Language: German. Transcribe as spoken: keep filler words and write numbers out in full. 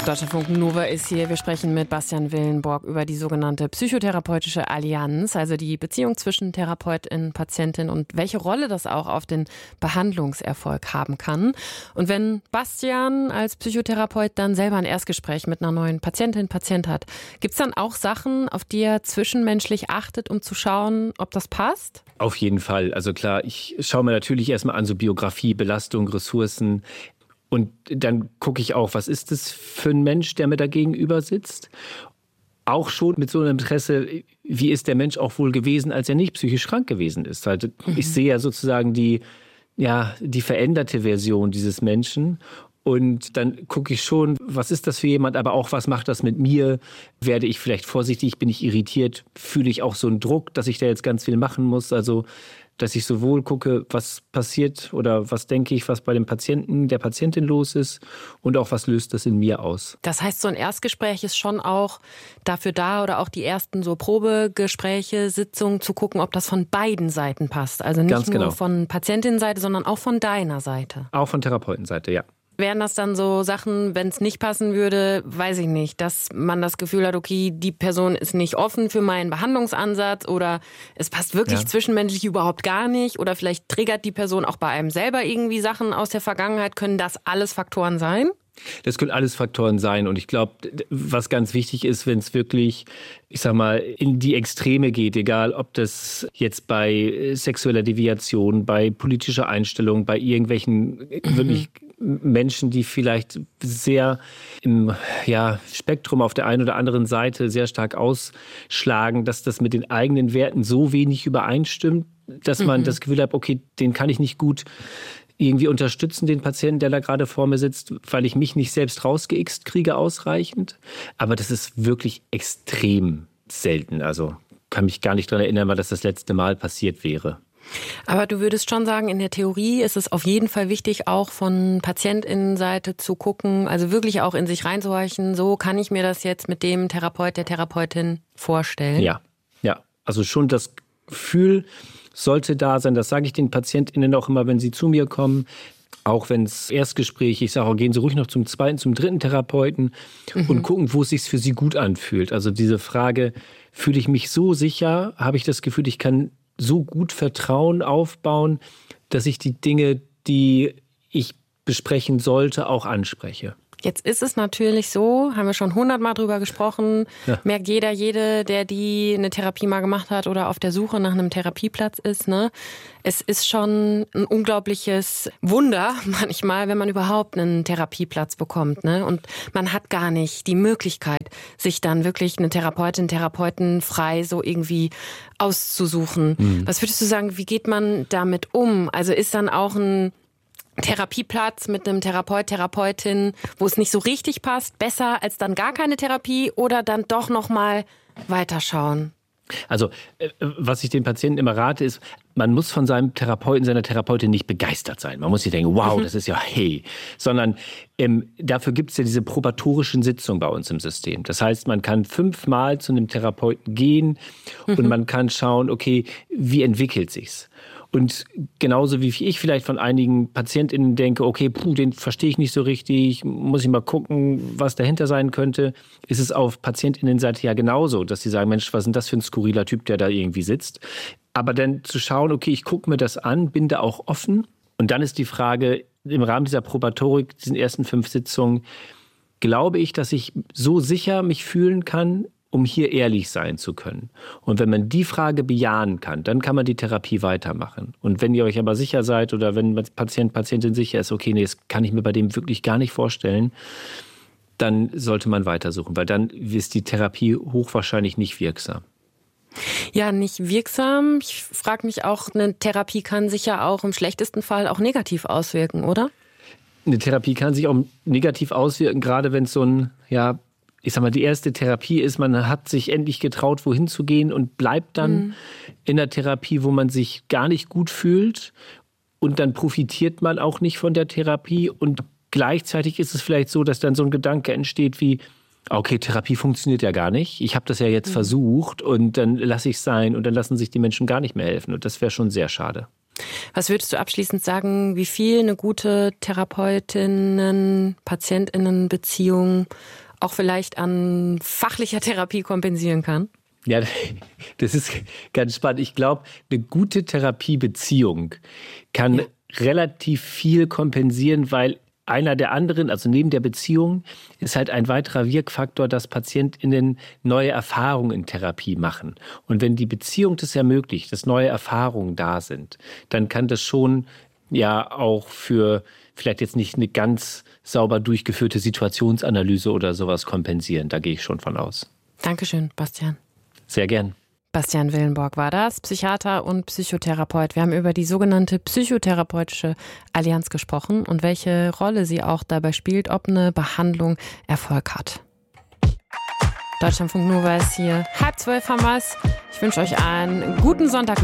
Deutschlandfunk Nova ist hier. Wir sprechen mit Bastian Willenborg über die sogenannte psychotherapeutische Allianz, also die Beziehung zwischen Therapeutin, Patientin und welche Rolle das auch auf den Behandlungserfolg haben kann. Und wenn Bastian als Psychotherapeut dann selber ein Erstgespräch mit einer neuen Patientin, Patient hat, gibt es dann auch Sachen, auf die er zwischenmenschlich achtet, um zu schauen, ob das passt? Auf jeden Fall. Also klar, ich schaue mir natürlich erstmal an, so Biografie, Belastung, Ressourcen. Und dann gucke ich auch, was ist das für ein Mensch, der mir da gegenüber sitzt? Auch schon mit so einem Interesse, wie ist der Mensch auch wohl gewesen, als er nicht psychisch krank gewesen ist? Also mhm. ich sehe ja sozusagen die, ja, die veränderte Version dieses Menschen. Und dann gucke ich schon, was ist das für jemand, aber auch, was macht das mit mir? Werde ich vielleicht vorsichtig, bin ich irritiert? Fühle ich auch so einen Druck, dass ich da jetzt ganz viel machen muss? Also dass ich sowohl gucke, was passiert oder was denke ich, was bei dem Patienten, der Patientin los ist und auch, was löst das in mir aus. Das heißt, so ein Erstgespräch ist schon auch dafür da oder auch die ersten so Probegespräche, Sitzungen zu gucken, ob das von beiden Seiten passt. Also nicht Ganz genau. nur von Patientenseite, sondern auch von deiner Seite. Auch von Therapeutenseite, ja. Wären das dann so Sachen, wenn es nicht passen würde, weiß ich nicht, dass man das Gefühl hat, okay, die Person ist nicht offen für meinen Behandlungsansatz oder es passt wirklich ja. zwischenmenschlich überhaupt gar nicht oder vielleicht triggert die Person auch bei einem selber irgendwie Sachen aus der Vergangenheit. Können das alles Faktoren sein? Das können alles Faktoren sein und ich glaube, was ganz wichtig ist, wenn es wirklich, ich sag mal, in die Extreme geht, egal ob das jetzt bei sexueller Deviation, bei politischer Einstellung, bei irgendwelchen mhm. wirklich Menschen, die vielleicht sehr im ja, Spektrum auf der einen oder anderen Seite sehr stark ausschlagen, dass das mit den eigenen Werten so wenig übereinstimmt, dass man mhm. das Gefühl hat, okay, den kann ich nicht gut irgendwie unterstützen, den Patienten, der da gerade vor mir sitzt, weil ich mich nicht selbst rausgeixt kriege ausreichend. Aber das ist wirklich extrem selten. Also kann mich gar nicht daran erinnern, weil das das letzte Mal passiert wäre. Aber du würdest schon sagen, in der Theorie ist es auf jeden Fall wichtig, auch von PatientInnenseite zu gucken, also wirklich auch in sich reinzuhorchen, so kann ich mir das jetzt mit dem Therapeut, der Therapeutin vorstellen? Ja, ja. Also schon das Gefühl sollte da sein, das sage ich den PatientInnen auch immer, wenn sie zu mir kommen, auch wenn es Erstgespräche, ich sage auch, gehen Sie ruhig noch zum zweiten, zum dritten Therapeuten mhm. und gucken, wo es sich für Sie gut anfühlt. Also diese Frage, fühle ich mich so sicher, habe ich das Gefühl, ich kann so gut Vertrauen aufbauen, dass ich die Dinge, die ich besprechen sollte, auch anspreche. Jetzt ist es natürlich so, haben wir schon hundertmal drüber gesprochen, ja. merkt jeder, jede, der die eine Therapie mal gemacht hat oder auf der Suche nach einem Therapieplatz ist, ne? Es ist schon ein unglaubliches Wunder manchmal, wenn man überhaupt einen Therapieplatz bekommt, ne? Und man hat gar nicht die Möglichkeit, sich dann wirklich eine Therapeutin, Therapeuten frei so irgendwie auszusuchen. Mhm. Was würdest du sagen, wie geht man damit um? Also ist dann auch ein Therapieplatz mit einem Therapeut, Therapeutin, wo es nicht so richtig passt, besser als dann gar keine Therapie oder dann doch nochmal weiterschauen? Also, was ich den Patienten immer rate, ist, man muss von seinem Therapeuten, seiner Therapeutin nicht begeistert sein. Man muss nicht denken, wow, mhm. das ist ja hey. Sondern ähm, dafür gibt es ja diese probatorischen Sitzungen bei uns im System. Das heißt, man kann fünfmal zu einem Therapeuten gehen mhm. und man kann schauen, okay, wie entwickelt sich's? Und genauso wie ich vielleicht von einigen PatientInnen denke, okay, puh, den verstehe ich nicht so richtig, muss ich mal gucken, was dahinter sein könnte, ist es auf PatientInnenseite ja genauso, dass sie sagen, Mensch, was ist denn das für ein skurriler Typ, der da irgendwie sitzt? Aber dann zu schauen, okay, ich gucke mir das an, bin da auch offen. Und dann ist die Frage, im Rahmen dieser Probatorik, diesen ersten fünf Sitzungen, glaube ich, dass ich so sicher mich fühlen kann, um hier ehrlich sein zu können. Und wenn man die Frage bejahen kann, dann kann man die Therapie weitermachen. Und wenn ihr euch aber sicher seid oder wenn Patient, Patientin sicher ist, okay, nee, das kann ich mir bei dem wirklich gar nicht vorstellen, dann sollte man weitersuchen, weil dann ist die Therapie hochwahrscheinlich nicht wirksam. Ja, nicht wirksam. Ich frage mich auch, eine Therapie kann sich ja auch im schlechtesten Fall auch negativ auswirken, oder? Eine Therapie kann sich auch negativ auswirken, gerade wenn es so ein, ja, ich sag mal, die erste Therapie ist, man hat sich endlich getraut, wohin zu gehen und bleibt dann mhm. in der Therapie, wo man sich gar nicht gut fühlt. Und dann profitiert man auch nicht von der Therapie. Und gleichzeitig ist es vielleicht so, dass dann so ein Gedanke entsteht wie, okay, Therapie funktioniert ja gar nicht. Ich habe das ja jetzt mhm. versucht und dann lasse ich es sein und dann lassen sich die Menschen gar nicht mehr helfen. Und das wäre schon sehr schade. Was würdest du abschließend sagen, wie viel eine gute Therapeutinnen-Patientinnen-Beziehung auch vielleicht an fachlicher Therapie kompensieren kann? Ja, das ist ganz spannend. Ich glaube, eine gute Therapiebeziehung kann ja. relativ viel kompensieren, weil einer der anderen, also neben der Beziehung, ist halt ein weiterer Wirkfaktor, dass PatientInnen neue Erfahrungen in Therapie machen. Und wenn die Beziehung das ermöglicht, dass neue Erfahrungen da sind, dann kann das schon ja auch für vielleicht jetzt nicht eine ganz sauber durchgeführte Situationsanalyse oder sowas kompensieren. Da gehe ich schon von aus. Dankeschön, Bastian. Sehr gern. Bastian Willenborg war das, Psychiater und Psychotherapeut. Wir haben über die sogenannte Psychotherapeutische Allianz gesprochen und welche Rolle sie auch dabei spielt, ob eine Behandlung Erfolg hat. Deutschlandfunk Nova ist hier. Halb zwölf haben wir es. Ich wünsche euch einen guten Sonntag.